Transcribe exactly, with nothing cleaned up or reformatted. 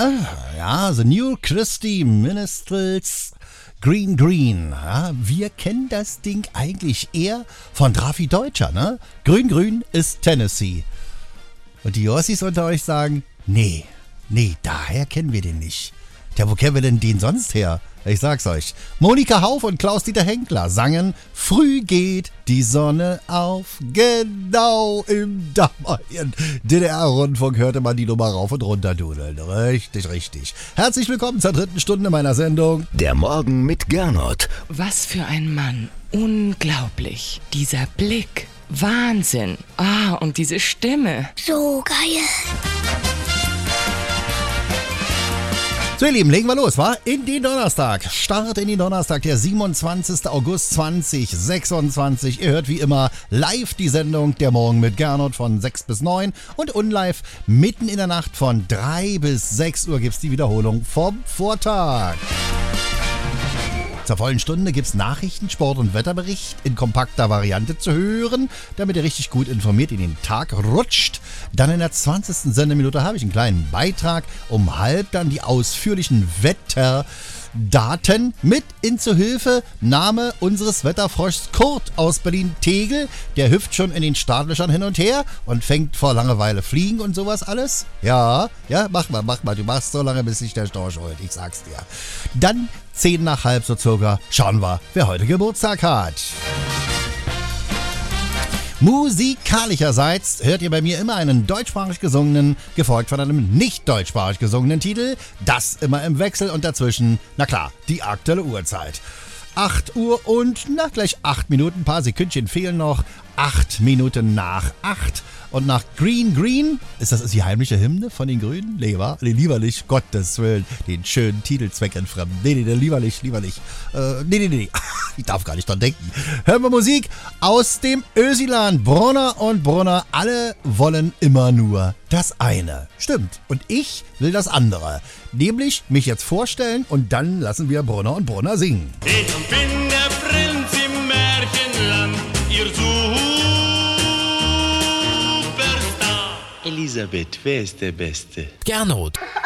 ne? Ja, The New Christy Minstrels Green Green. Ja, wir kennen das Ding eigentlich eher von Drafi Deutscher, ne? Grün Grün ist Tennessee. Und die Jossis unter euch sagen, nee, nee, daher kennen wir den nicht. Tja, wo kennen wir denn den sonst her? Ich sag's euch. Monika Hauf und Klaus-Dieter Henkler sangen Früh geht die Sonne auf. Genau im damaligen D D R-Rundfunk hörte man die Nummer rauf und runter dudeln. Richtig, richtig. Herzlich willkommen zur dritten Stunde meiner Sendung. Der Morgen mit Gernot. Was für ein Mann. Unglaublich. Dieser Blick. Wahnsinn. Ah, und diese Stimme. So geil. So, ihr Lieben, legen wir los, wa? In den Donnerstag. Start in den Donnerstag, der siebenundzwanzigsten August zweitausendsechsundzwanzig. Ihr hört wie immer live die Sendung Der Morgen mit Gernot von sechs bis neun und unlive mitten in der Nacht von drei bis sechs Uhr gibt's die Wiederholung vom Vortag. Zur vollen Stunde gibt's Nachrichten, Sport und Wetterbericht in kompakter Variante zu hören, damit ihr richtig gut informiert in den Tag rutscht. Dann in der zwanzigsten Sendeminute habe ich einen kleinen Beitrag. Um halb dann die ausführlichen Wetterdaten mit in zu Hilfe. Name unseres Wetterfroschs Kurt aus Berlin-Tegel. Der hüpft schon in den Startlöchern hin und her und fängt vor Langeweile Fliegen und sowas alles. Ja, ja, mach mal, mach mal. Du machst so lange, bis sich der Storch holt. Ich sag's dir. Dann zehn nach halb so circa. Schauen wir, wer heute Geburtstag hat. Musikalischerseits hört ihr bei mir immer einen deutschsprachig gesungenen, gefolgt von einem nicht deutschsprachig gesungenen Titel. Das immer im Wechsel und dazwischen, na klar, die aktuelle Uhrzeit. acht Uhr und, na gleich acht Minuten, ein paar Sekündchen fehlen noch. acht Minuten nach acht. Und nach Green Green, ist das die heimliche Hymne von den Grünen? Nee, wa? Nee, lieber nicht, Gottes Willen, den schönen Titelzweck entfremden. Nee, nee, nee, lieber nicht, lieber nicht. Äh, nee, nee, nee, ich darf gar nicht dran denken. Hören wir Musik aus dem Ösiland. Brunner und Brunner, alle wollen immer nur das eine. Stimmt. Und ich will das andere. Nämlich mich jetzt vorstellen und dann lassen wir Brunner und Brunner singen. Ich bin der Prinz im Märchenland, ihr Superstar. Elisabeth, wer ist der Beste? Gernot.